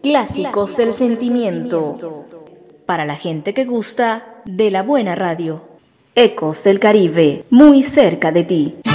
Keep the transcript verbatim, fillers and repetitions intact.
Clásicos del sentimiento. Para la gente que gusta de la buena radio. Ecos del Caribe, muy cerca de ti.